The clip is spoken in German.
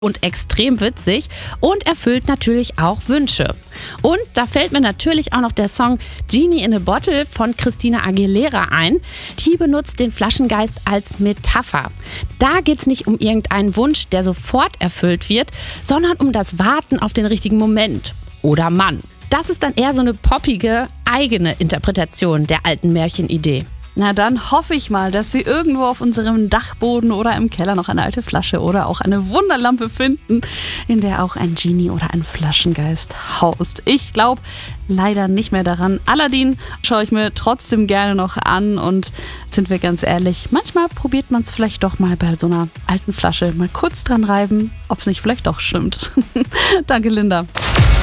und extrem witzig und erfüllt natürlich auch Wünsche. Und da fällt mir natürlich auch noch der Song Genie in a Bottle von Christina Aguilera ein. Die benutzt den Flaschengeist als Metapher. Da geht es nicht um irgendeinen Wunsch, der sofort erfüllt wird, sondern um das Warten auf den richtigen Moment oder Mann. Das ist dann eher so eine poppige, eigene Interpretation der alten Märchenidee. Na dann hoffe ich mal, dass wir irgendwo auf unserem Dachboden oder im Keller noch eine alte Flasche oder auch eine Wunderlampe finden, in der auch ein Genie oder ein Flaschengeist haust. Ich glaube leider nicht mehr daran. Aladdin schaue ich mir trotzdem gerne noch an und sind wir ganz ehrlich, manchmal probiert man es vielleicht doch mal bei so einer alten Flasche mal kurz dran reiben, ob es nicht vielleicht doch stimmt. Danke, Linda.